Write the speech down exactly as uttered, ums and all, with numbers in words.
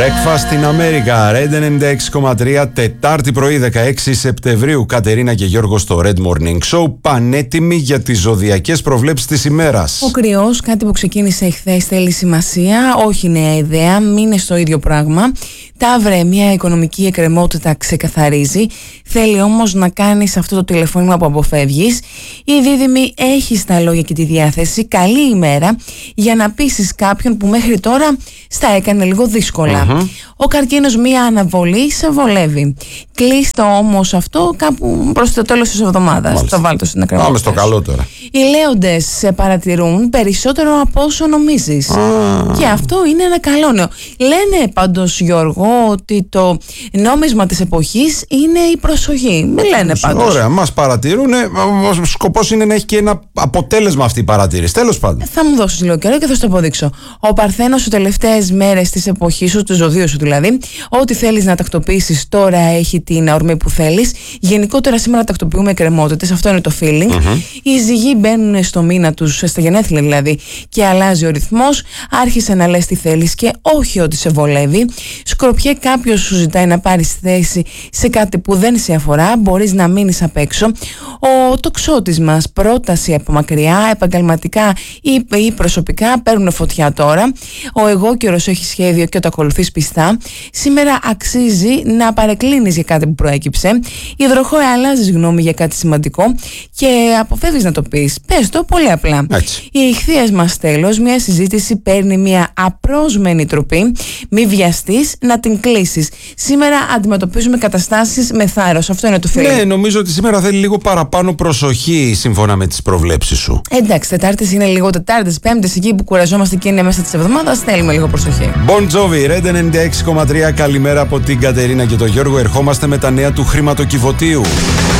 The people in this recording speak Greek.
Breakfast στην Αμέρικα, Red ενενήντα έξι κόμμα τρία, Τετάρτη πρωί δεκαέξι Σεπτεμβρίου. Κατερίνα και Γιώργος στο Red Morning Show, πανέτοιμοι για τις ζωδιακές προβλέψεις της ημέρας. Ο κρυός, κάτι που ξεκίνησε εχθές, θέλει σημασία, όχι νέα ιδέα, μην είναι στο ίδιο πράγμα. Ταύρε, μια οικονομική εκκρεμότητα ξεκαθαρίζει. Θέλει όμως να κάνεις αυτό το τηλεφώνημα που αποφεύγεις. Η Δίδυμη έχει τα λόγια και τη διάθεση. Καλή ημέρα για να πείσεις κάποιον που μέχρι τώρα στα έκανε λίγο δύσκολα. Mm-hmm. Ο Καρκίνος, μια αναβολή σε βολεύει. Κλείστο όμως αυτό κάπου προς το τέλος της εβδομάδας. Το βάλτε στην ακραία. Πάμε στο καλό τώρα. Οι Λέοντες σε παρατηρούν περισσότερο από όσο νομίζεις. Ah. Και αυτό είναι ένα καλό νέο. Λένε πάντως, Γιώργο, ότι το νόμισμα της εποχής είναι η προσοχή. Δεν λένε πάντως. Ωραία, μας παρατηρούν. Ο σκοπός είναι να έχει και ένα αποτέλεσμα αυτή η παρατήρηση. Τέλος πάντων. Θα μου δώσεις λίγο καιρό και θα σου το αποδείξω. Ο Παρθένος, οι τελευταίες μέρες της εποχής σου, του ζωδίου σου δηλαδή, ό,τι θέλεις να τακτοποιήσεις τώρα έχει την ορμή που θέλεις. Γενικότερα σήμερα τακτοποιούμε εκκρεμότητες. Αυτό είναι το feeling. Mm-hmm. Οι ζυγοί μπαίνουν στο μήνα τους, στα γενέθλια δηλαδή, και αλλάζει ο ρυθμός. Άρχισε να λες τι θέλεις και όχι ότι σε βολεύει. Σκορπιέ, κάποιος σου ζητάει να πάρεις θέση σε κάτι που δεν σε αφορά. Μπορείς να μείνεις απ' έξω. Ο τοξότης μας, πρόταση από μακριά, επαγγελματικά ή, ή προσωπικά, παίρνουν φωτιά τώρα. Ο εγώκερος έχει σχέδιο και το ακολουθείς πιστά. Σήμερα αξίζει να παρεκκλίνεις για κάτι που προέκυψε. Υδροχόε, αλλάζεις γνώμη για κάτι σημαντικό και αποφεύγεις να το πεις. Πες το πολύ απλά. Έτσι. Οι ηχθείες μας, τέλος, μια συζήτηση παίρνει μια απρόσμενη τροπή. Μη βιαστείς να την κλείσεις. Σήμερα αντιμετωπίζουμε καταστάσεις με θάρρος. Αυτό είναι το φίλο. Ναι, νομίζω ότι σήμερα θέλει λίγο παραπάνω προσοχή σύμφωνα με τις προβλέψεις σου. Εντάξει, Τετάρτες είναι λίγο Τετάρτες, Πέμπτες εκεί που κουραζόμαστε και είναι μέσα της εβδομάδας. Θέλουμε λίγο προσοχή. Bon Jovi, Red ενενήντα έξι κόμμα τρία. Καλημέρα από την Κατερίνα και τον Γιώργο. Ερχόμαστε με τα νέα του χρηματοκιβωτίου.